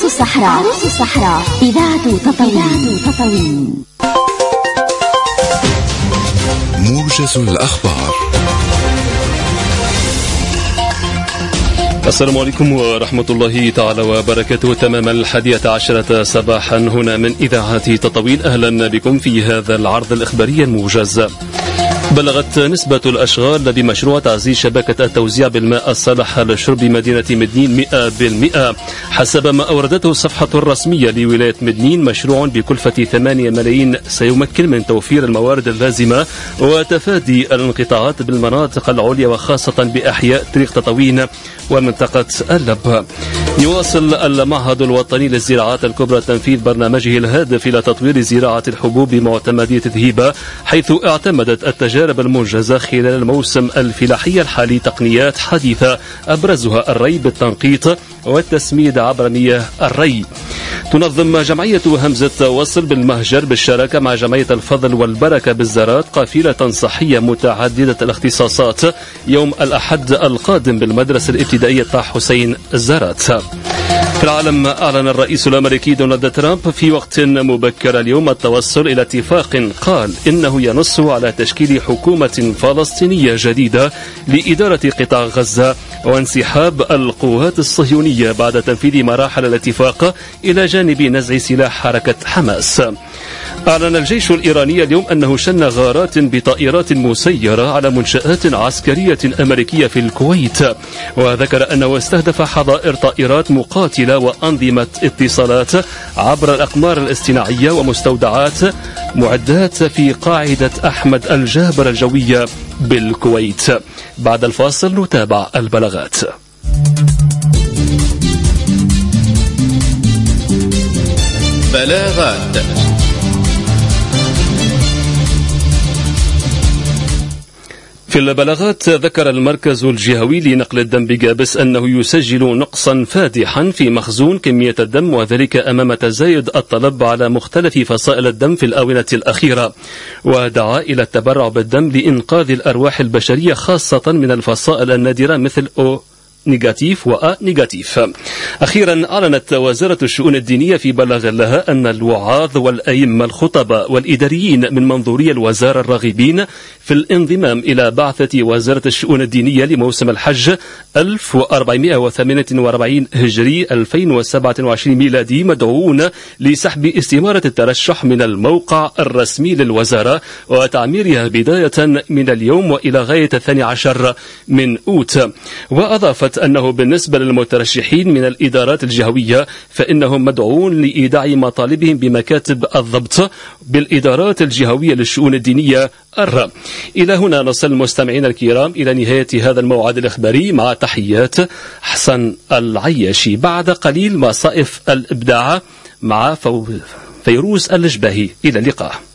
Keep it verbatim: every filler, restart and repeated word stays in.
الصحراء. عروس الصحراء إذاعة تطاوين. موجز الأخبار. السلام عليكم ورحمة الله تعالى وبركاته. تمام الحادية عشرة صباحا هنا من إذاعة تطاوين. أهلا بكم في هذا العرض الإخباري الموجز. بلغت نسبة الأشغال بمشروع تعزيز شبكة التوزيع بالماء الصالح للشرب مدينة مدنين مئة بالمئة حسب ما أوردته الصفحة الرسمية لولاية مدنين. مشروع بكلفة ثمانية ملايين سيمكن من توفير الموارد اللازمة وتفادي الانقطاعات بالمناطق العليا وخاصة بأحياء طريق تطاوين ومنطقة اللب. يواصل المعهد الوطني للزراعات الكبرى تنفيذ برنامجه الهادف إلى تطوير زراعة الحبوب بمعتمدية ذهيبة، حيث اعتمدت التجارب المنجزة خلال الموسم الفلاحي الحالي تقنيات حديثة أبرزها الري بالتنقيط والتسميد عبر مياه الري. تنظم جمعية همزة وصل بالمهجر بالشراكة مع جمعية الفضل والبركة بالزارات قافلة صحية متعددة الاختصاصات يوم الأحد القادم بالمدرسة الابتدائية طه حسين الزارات. في العالم، أعلن الرئيس الأمريكي دونالد ترامب في وقت مبكر اليوم التوصل إلى اتفاق قال إنه ينص على تشكيل حكومة فلسطينية جديدة لإدارة قطاع غزة وانسحاب القوات الصهيونية بعد تنفيذ مراحل الاتفاق إلى جانب نزع سلاح حركة حماس. أعلن الجيش الإيراني اليوم أنه شن غارات بطائرات مسيرة على منشآت عسكرية أمريكية في الكويت، وذكر أنه استهدف حظائر طائرات مقاتلة وأنظمة اتصالات عبر الأقمار الاصطناعية ومستودعات معدات في قاعدة أحمد الجابر الجوية بالكويت. بعد الفاصل نتابع البلاغات. بلاغات. في البلاغات، ذكر المركز الجهوي لنقل الدم بجابس أنه يسجل نقصا فادحا في مخزون كمية الدم، وذلك أمام تزايد الطلب على مختلف فصائل الدم في الآونة الأخيرة، ودعا إلى التبرع بالدم لإنقاذ الأرواح البشرية خاصة من الفصائل النادرة مثل أو نيجاتيف وأ نيجاتيف. أخيرا، أعلنت وزارة الشؤون الدينية في بلاغ لها أن الوعاظ والأئمة الخطباء والإداريين من منظوري الوزارة الراغبين في الانضمام إلى بعثة وزارة الشؤون الدينية لموسم الحج ألف وأربعمائة وثمانية وأربعين هجري ألفين وسبعة وعشرين ميلادي مدعوون لسحب استمارة الترشح من الموقع الرسمي للوزارة وتعميرها بداية من اليوم وإلى غاية الثاني عشر من أوت. وأضافت أنه بالنسبة للمترشحين من الإدارات الجهوية فإنهم مدعوون لإيداع مطالبهم بمكاتب الضبط بالإدارات الجهوية للشؤون الدينية الر. إلى هنا نصل مستمعين الكرام إلى نهاية هذا الموعد الإخباري، مع تحيات حسن العياشي. بعد قليل مصائف الإبداع مع فيروز الجباهي. إلى اللقاء.